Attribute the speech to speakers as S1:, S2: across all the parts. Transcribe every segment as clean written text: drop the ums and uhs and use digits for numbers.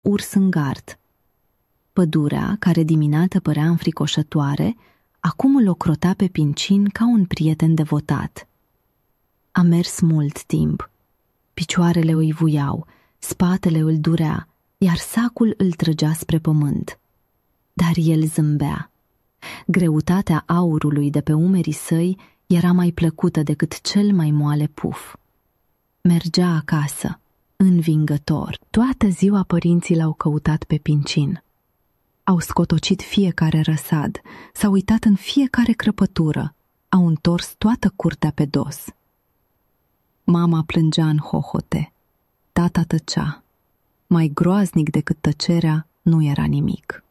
S1: urs în gard. Pădurea, care dimineață părea înfricoșătoare, acum îl ocrota pe Pincin ca un prieten devotat. A mers mult timp. Picioarele îi vuiau, spatele îl durea, iar sacul îl trăgea spre pământ. Dar el zâmbea. Greutatea aurului de pe umerii săi era mai plăcută decât cel mai moale puf. Mergea acasă, învingător. Toată ziua părinții l-au căutat pe Pincin. Au scotocit fiecare răsad, s-au uitat în fiecare crăpătură, au întors toată curtea pe dos. Mama plângea în hohote, tata tăcea. Mai groaznic decât tăcerea nu era nimic.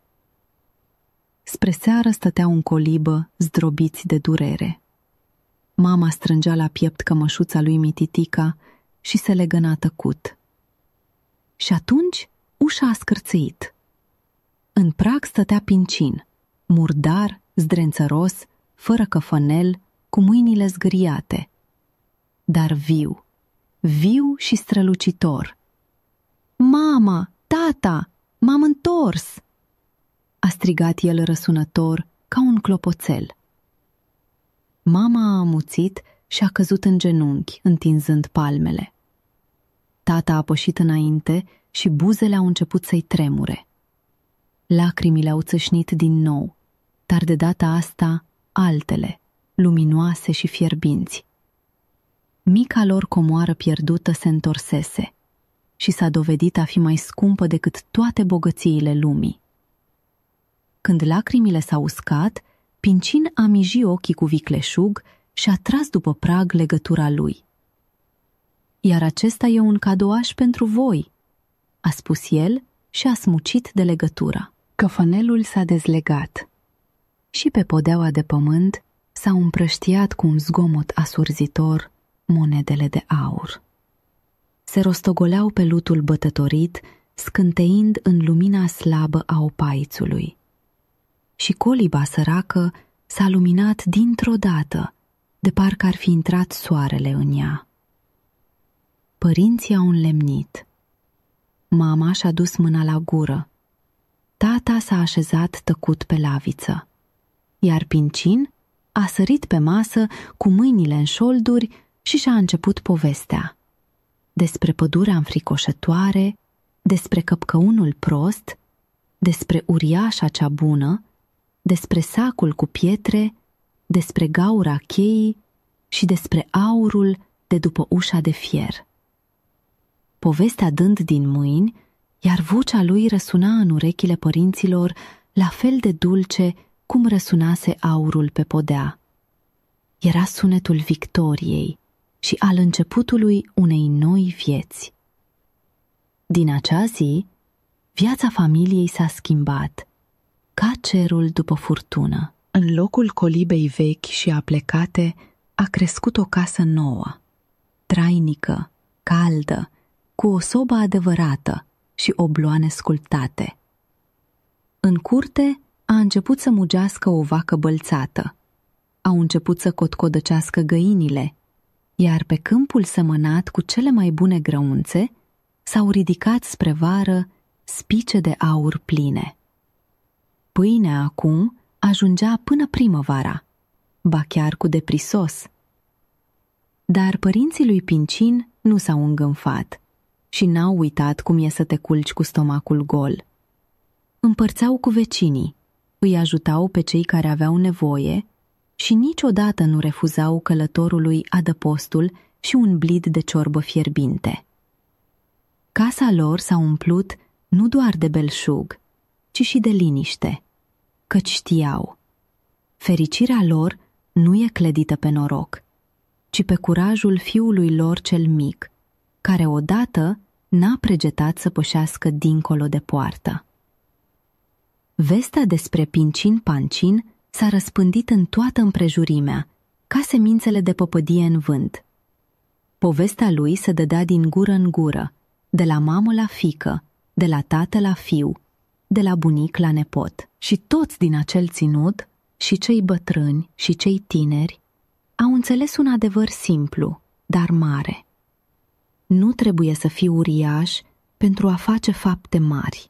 S1: Spre seară stăteau în colibă, zdrobiți de durere. Mama strângea la piept cămășuța lui Mititica și se legăna tăcut. Și atunci ușa a scârțâit. În prag stătea Pincin, murdar, zdrențăros, fără căfănel, cu mâinile zgâriate. Dar viu, viu și strălucitor. Mama, tata, m-am întors! A strigat el răsunător ca un clopoțel. Mama a amuțit și a căzut în genunchi, întinzând palmele. Tata a pășit înainte și buzele au început să-i tremure. Lacrimile au țâșnit din nou, dar de data asta altele, luminoase și fierbinți. Mica lor comoară pierdută se întorsese și s-a dovedit a fi mai scumpă decât toate bogățiile lumii. Când lacrimile s-au uscat, Pincin a mijit ochii cu vicleșug și a tras după prag legătura lui. Iar acesta e un cadouaș pentru voi, a spus el și a smucit de legătura. Căfănelul s-a dezlegat și pe podeaua de pământ s-au împrăștiat cu un zgomot asurzitor monedele de aur. Se rostogoleau pe lutul bătătorit, scânteind în lumina slabă a opaițului. Și coliba săracă s-a luminat dintr-o dată, de parcă ar fi intrat soarele în ea. Părinții au înlemnit. Mama și-a dus mâna la gură. Tata s-a așezat tăcut pe laviță, iar Pincin a sărit pe masă cu mâinile în șolduri și și-a început povestea. Despre pădurea înfricoșătoare, despre căpcăunul prost, despre uriașa cea bună, despre sacul cu pietre, despre gaura cheii și despre aurul de după ușa de fier. Povestea dând din mâini, iar vocea lui răsuna în urechile părinților la fel de dulce cum răsunase aurul pe podea. Era sunetul victoriei și al începutului unei noi vieți. Din acea zi, viața familiei s-a schimbat, ca cerul după furtună. În locul colibei vechi și aplecate a crescut o casă nouă, trainică, caldă, cu o sobă adevărată și obloane sculptate. În curte a început să mugească o vacă bălțată, au început să cotcodăcească găinile, iar pe câmpul sămănat cu cele mai bune grăunțe s-au ridicat spre vară spice de aur pline. Pâinea acum ajungea până primăvara, ba chiar cu deprisos. Dar părinții lui Pincin nu s-au îngânfat și n-au uitat cum e să te culci cu stomacul gol. Împărțeau cu vecinii, îi ajutau pe cei care aveau nevoie și niciodată nu refuzau călătorului adăpostul și un blid de ciorbă fierbinte. Casa lor s-a umplut nu doar de belșug, ci și de liniște, căci știau. Fericirea lor nu e clădită pe noroc, ci pe curajul fiului lor cel mic, care odată n-a pregetat să pășească dincolo de poartă. Vestea despre Pincin-Pancin s-a răspândit în toată împrejurimea, ca semințele de păpădie în vânt. Povestea lui se dădea din gură în gură, de la mamă la fiică, de la tată la fiu, de la bunic la nepot. Și toți din acel ținut, și cei bătrâni și cei tineri, au înțeles un adevăr simplu, dar mare. Nu trebuie să fii uriaș pentru a face fapte mari.